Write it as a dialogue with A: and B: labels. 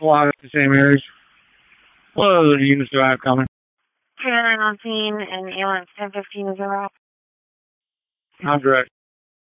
A: a lot of the same areas. What other units do I have coming?
B: 319 and ambulance 1015 is a route.
A: I'm direct.